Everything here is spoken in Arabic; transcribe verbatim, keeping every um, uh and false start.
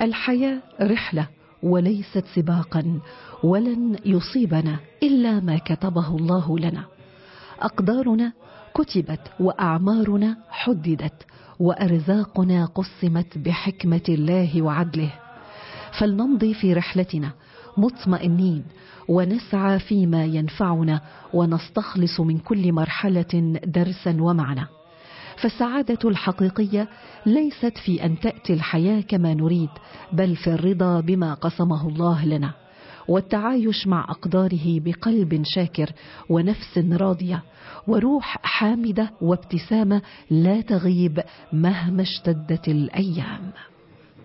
الحياة رحلة وليست سباقا، ولن يصيبنا إلا ما كتبه الله لنا. أقدارنا كتبت وأعمارنا حددت وأرزاقنا قسمت بحكمة الله وعدله، فلنمضي في رحلتنا مطمئنين ونسعى فيما ينفعنا ونستخلص من كل مرحلة درسا ومعنى. فالسعادة الحقيقية ليست في أن تأتي الحياة كما نريد، بل في الرضا بما قسمه الله لنا، والتعايش مع أقداره بقلب شاكر ونفس راضية وروح حامدة وابتسامة لا تغيب مهما اشتدت الأيام.